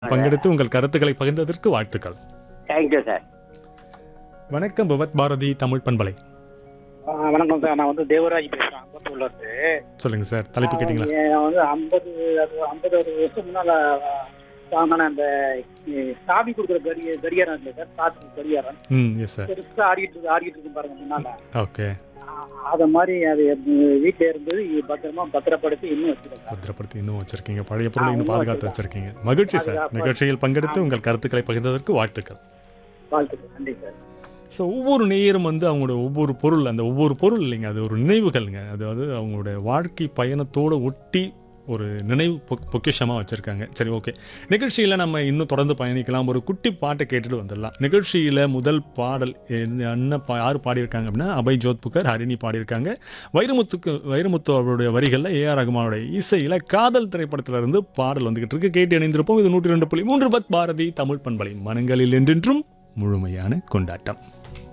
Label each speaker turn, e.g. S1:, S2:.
S1: பங்கெடுத்து உங்கள் கருத்துக்களை பகிர்ந்ததற்கு வாழ்த்துக்கள்.
S2: Thank you sir.
S1: வணக்கம் விவத் பாரதி தமிழ் பண்பலை.
S3: வணக்கம் சார். நான் வந்து தேவராஜ் பேசுறேன் அம்பத்தூர்ல இருந்து.
S1: சொல்லுங்க சார், தலைப்பு கேட்டீங்களா?
S3: நான் வந்து 50 வருஷம் முன்னால வாங்கின அந்த சாவி கொடுக்குற கடிகாரம் இல்லை சார், சாத்தி கடிகாரம்
S1: எஸ் சார்.
S3: பெருசா ஆடிட்டு இருக்கு பாருங்க முன்னால.
S1: ஓகே,
S3: அத மாதிரி அது வீட்டுல இருந்தது, பத்திரப்படுத்தி இன்னும் வச்சிருக்கேன்.
S1: பத்திரப்படுத்தி இன்னும் வச்சிருக்கீங்க, பழைய பொருளை இன்னும் பாதுகாத்து வச்சிருக்கீங்க. மகிழ்ச்சி சார், நிகழ்ச்சியில் பங்கெடுத்து உங்கள் கருத்துக்களை பகிர்ந்ததற்கு வாழ்த்துக்கள்.
S3: வாழ்த்துக்கள், நன்றி சார்.
S1: ஸோ ஒவ்வொரு நேயரும் வந்து அவங்களோட ஒவ்வொரு பொருள், அந்த ஒவ்வொரு பொருள் இல்லைங்க, அது ஒரு நினைவுகள்ங்க. அதாவது அவங்களோட வாழ்க்கை பயணத்தோடு ஒட்டி ஒரு நினைவு பொக்கிஷமாக வச்சுருக்காங்க. சரி, ஓகே. நிகழ்ச்சியில் நம்ம இன்னும் தொடர்ந்து பயணிக்கலாம். ஒரு குட்டி பாட்டை கேட்டுட்டு வந்துடலாம். நிகழ்ச்சியில் முதல் பாடல் யார் பாடியிருக்காங்க அப்படின்னா அபய் ஜோத்புகர், ஹரிணி பாடியிருக்காங்க. வைரமுத்து அவருடைய வரிகளில் ஏஆர் ரகுமானுடைய இசையில் காதல் திரைப்படத்திலிருந்து பாடல் வந்துகிட்டு இருக்கு. கேட்டு இணைந்திருப்போம். இது 102.3 பாரதி தமிழ் பண்பலை, மனங்களில் என்றென்றும் முழுமையான கொண்டாட்டம்.